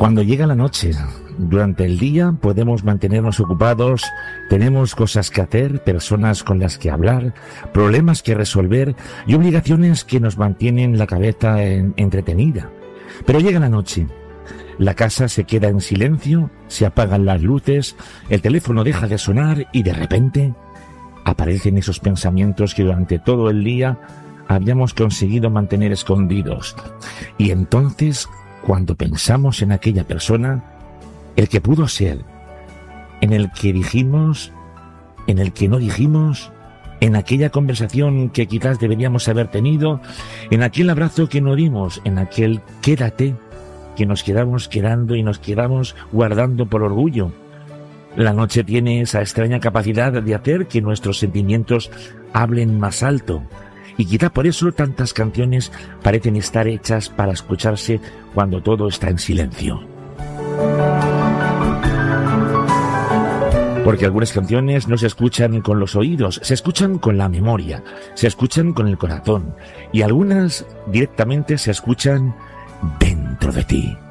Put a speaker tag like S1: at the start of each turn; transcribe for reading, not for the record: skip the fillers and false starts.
S1: Cuando llega la noche, durante el día podemos mantenernos ocupados, tenemos cosas que hacer, personas con las que hablar, problemas que resolver y obligaciones que nos mantienen la cabeza entretenida. Pero llega la noche, la casa se queda en silencio, se apagan las luces, el teléfono deja de sonar y de repente aparecen esos pensamientos que durante todo el día habíamos conseguido mantener escondidos. Y entonces, cuando pensamos en aquella persona, el que pudo ser, en el que dijimos, en el que no dijimos, en aquella conversación que quizás deberíamos haber tenido, en aquel abrazo que no dimos, en aquel quédate que nos quedamos quedando y nos quedamos guardando por orgullo. La noche tiene esa extraña capacidad de hacer que nuestros sentimientos hablen más alto. Y quizá por eso tantas canciones parecen estar hechas para escucharse cuando todo está en silencio. Porque algunas canciones no se escuchan con los oídos, se escuchan con la memoria, se escuchan con el corazón y algunas directamente se escuchan dentro de ti.